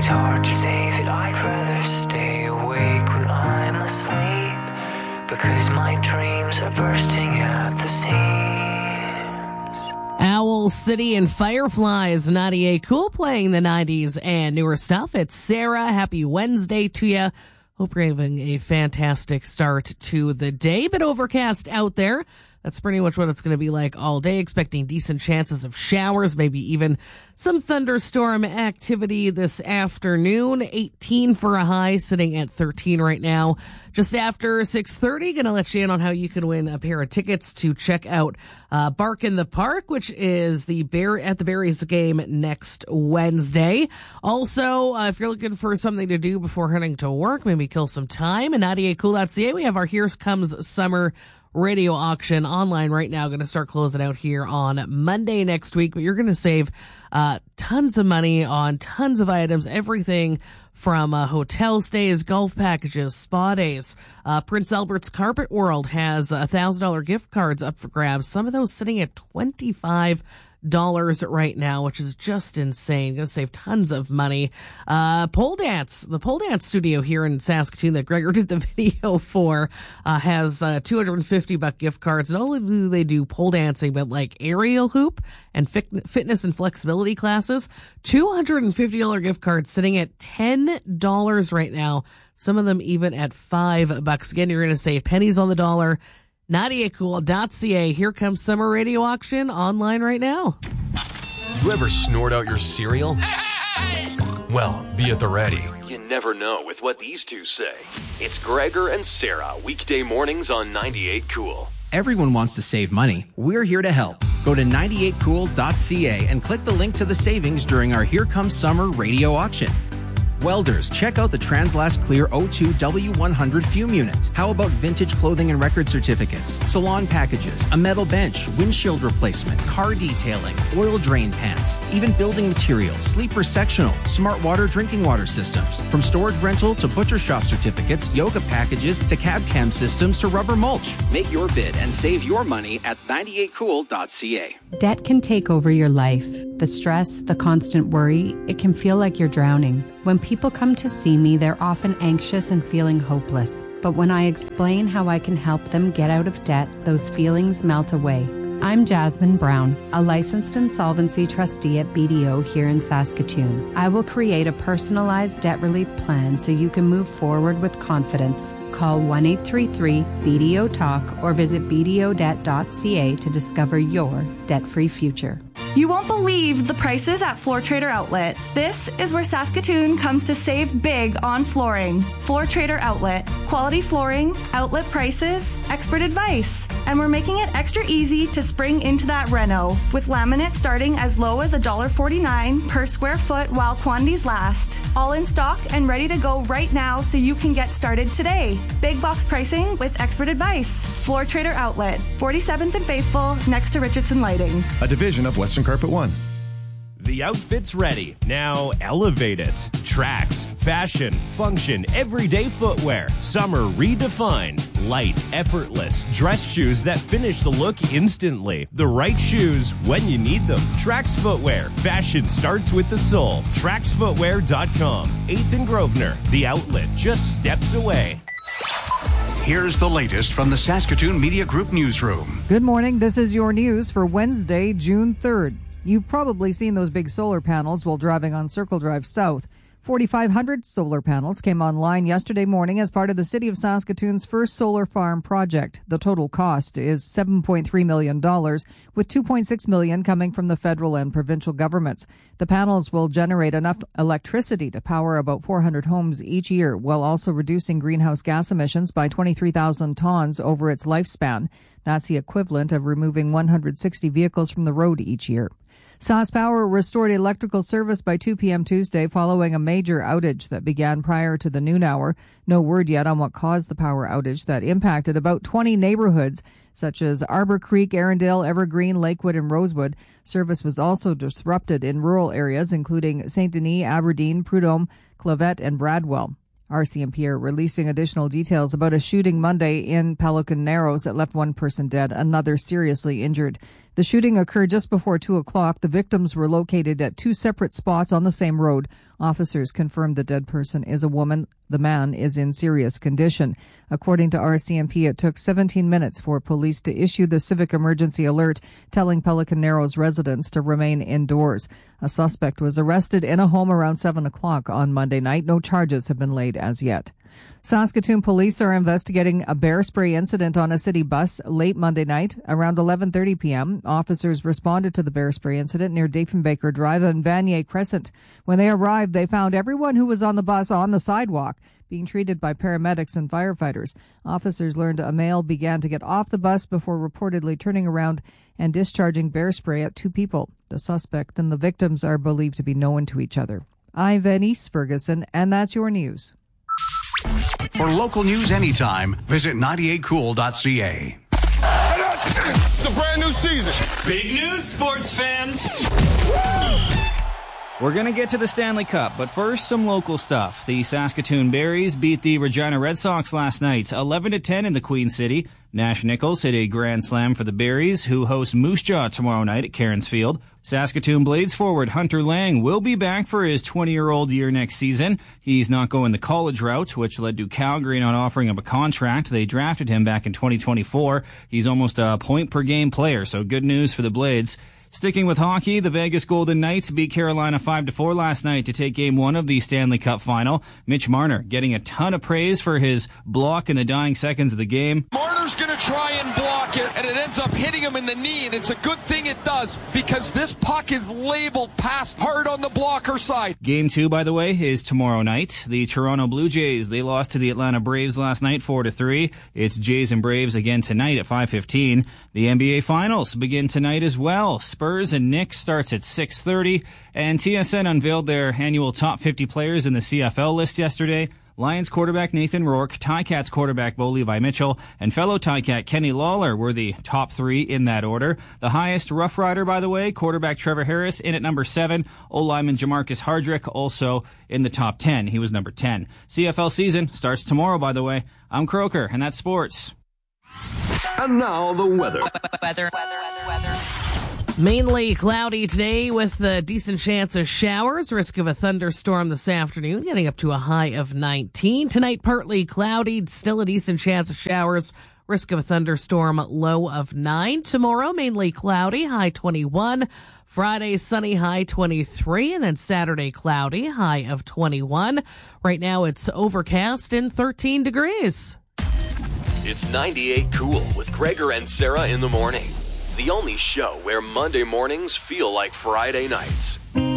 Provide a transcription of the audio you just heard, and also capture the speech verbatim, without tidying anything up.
hard to say that I'd rather stay awake when I'm asleep, because my dreams are bursting at the seams. Owl City and Fireflies, Nadia Cool playing the nineties and newer stuff. It's Sarah. Happy Wednesday to you. Hope you're having a fantastic start to the day. Bit overcast out there. That's pretty much what it's going to be like all day. Expecting decent chances of showers, maybe even some thunderstorm activity this afternoon. eighteen for a high, sitting at thirteen right now. Just after six thirty, going to let you in on how you can win a pair of tickets to check out uh, Bark in the Park, which is the Bear at the Berries game next Wednesday. Also, uh, if you're looking for something to do before heading to work, maybe kill some time, and ninety-eight cool dot c a, we have our Here Comes Summer radio auction online right now. Going to start closing out here on Monday next week, but you're going to save uh tons of money on tons of items, everything from uh, hotel stays, golf packages, spa days. Uh, Prince Albert's Carpet World has a thousand dollar gift cards up for grabs. Some of those sitting at twenty-five dollars right now, which is just insane. Gonna save tons of money. Uh, pole dance, the pole dance studio here in Saskatoon that Gregor did the video for, uh, has, uh, two hundred fifty buck gift cards. Not only do they do pole dancing, but like aerial hoop and fit- fitness and flexibility classes. two hundred fifty dollars gift cards sitting at ten dollars right now. Some of them even at five bucks. Again, you're gonna save pennies on the dollar. ninety-eight cool dot c a. Here comes summer radio auction online right now. You ever snort out your cereal? Well, be at the ready. You never know with what these two say. It's Gregor and Sarah, weekday mornings on ninety-eight cool. Everyone wants to save money. We're here to help. Go to ninety-eight cool dot c a and click the link to the savings during our Here Comes Summer radio auction. Welders, check out the Translast Clear O two W one hundred fume unit. How about vintage clothing and record certificates, salon packages, a metal bench, windshield replacement, car detailing, oil drain pans, even building materials, sleeper sectional, smart water drinking water systems. From storage rental to butcher shop certificates, yoga packages to cab cam systems to rubber mulch. Make your bid and save your money at ninety-eight cool dot c a. Debt can take over your life. The stress, the constant worry, it can feel like you're drowning. When people come to see me, they're often anxious and feeling hopeless. But when I explain how I can help them get out of debt, those feelings melt away. I'm Jasmine Brown, a licensed insolvency trustee at B D O here in Saskatoon. I will create a personalized debt relief plan so you can move forward with confidence. Call one eight three three B D O talk or visit b d o debt dot c a to discover your debt-free future. You won't believe the prices at Floor Trader Outlet. This is where Saskatoon comes to save big on flooring. Floor Trader Outlet. Quality flooring, outlet prices, expert advice. And we're making it extra easy to spring into that reno, with laminate starting as low as one dollar forty-nine per square foot while quantities last. All in stock and ready to go right now so you can get started today. Big box pricing with expert advice. Floor Trader Outlet, forty-seventh and Faithful, next to Richardson Lighting. A division of Western Carpet One. The outfit's ready. Now elevate it. Tracks, fashion, function, everyday footwear. Summer redefined. Light, effortless. Dress shoes that finish the look instantly. The right shoes when you need them. Trax Footwear. Fashion starts with the soul. trax footwear dot com. eighth and Grosvenor. The outlet just steps away. Here's the latest from the Saskatoon Media Group newsroom. Good morning. This is your news for Wednesday, June third. You've probably seen those big solar panels while driving on Circle Drive South. forty-five hundred solar panels came online yesterday morning as part of the City of Saskatoon's first solar farm project. The total cost is seven point three million dollars, with two point six million dollars coming from the federal and provincial governments. The panels will generate enough electricity to power about four hundred homes each year, while also reducing greenhouse gas emissions by twenty-three thousand tons over its lifespan. That's the equivalent of removing one hundred sixty vehicles from the road each year. SaskPower restored electrical service by two p.m. Tuesday following a major outage that began prior to the noon hour. No word yet on what caused the power outage that impacted about twenty neighborhoods, such as Arbor Creek, Arundel, Evergreen, Lakewood, and Rosewood. Service was also disrupted in rural areas, including Saint Denis, Aberdeen, Prudhomme, Clavette, and Bradwell. R C M P are releasing additional details about a shooting Monday in Pelican Narrows that left one person dead, another seriously injured. The The shooting occurred just before two o'clock. The victims were located at two separate spots on the same road. Officers confirmed the dead person is a woman. The man is in serious condition. According to R C M P, it took seventeen minutes for police to issue the civic emergency alert, telling Pelican Narrows residents to remain indoors. A suspect was arrested in a home around seven o'clock on Monday night. No charges have been laid as yet. Saskatoon police are investigating a bear spray incident on a city bus late Monday night. Around eleven thirty p.m., officers responded to the bear spray incident near Diefenbaker Drive and Vanier Crescent. When they arrived, they found everyone who was on the bus on the sidewalk, being treated by paramedics and firefighters. Officers learned a male began to get off the bus before reportedly turning around and discharging bear spray at two people. The suspect and the victims are believed to be known to each other. I'm Venice Ferguson, and that's your news. For local news anytime, visit ninety-eight cool dot c a. It's a brand new season. Big news, sports fans. We're going to get to the Stanley Cup, but first, some local stuff. The Saskatoon Berries beat the Regina Red Sox last night, eleven to ten in the Queen City. Nash Nichols hit a grand slam for the Berries, who host Moose Jaw tomorrow night at Cairns Field. Saskatoon Blades forward Hunter Lang will be back for his twenty-year-old year next season. He's not going the college route, which led to Calgary not offering him a contract. They drafted him back in twenty twenty-four. He's almost a point-per-game player, so good news for the Blades. Sticking with hockey, the Vegas Golden Knights beat Carolina five to four last night to take Game one of the Stanley Cup Final. Mitch Marner getting a ton of praise for his block in the dying seconds of the game. Marner's going to try and block it, and it ends up hitting him in the knee, and it's a good thing it does, because this puck is labeled pass hard on the blocker side. Game two, by the way, is tomorrow night. The Toronto Blue Jays, they lost to the Atlanta Braves last night four to three. It's Jays and Braves again tonight at five fifteen. The N B A Finals begin tonight as well. Spurs and Knicks starts at six thirty, and T S N unveiled their annual top fifty players in the C F L list yesterday. Lions quarterback Nathan Rourke, Ticats quarterback Bo Levi Mitchell, and fellow Ticat Kenny Lawler were the top three in that order. The highest Rough Rider, by the way, quarterback Trevor Harris in at number seven. O-lineman Jamarcus Hardrick also in the top ten. He was number ten. C F L season starts tomorrow, by the way. I'm Croker, and that's sports. And now the weather. Weather, weather, weather. Mainly cloudy today with a decent chance of showers. Risk of a thunderstorm this afternoon, getting up to a high of nineteen. Tonight, partly cloudy, still a decent chance of showers. Risk of a thunderstorm, low of nine. Tomorrow, mainly cloudy, high twenty-one. Friday, sunny, high twenty-three. And then Saturday, cloudy, high of twenty-one. Right now, it's overcast and thirteen degrees. It's ninety-eight Cool with Gregor and Sarah in the morning. The only show where Monday mornings feel like Friday nights.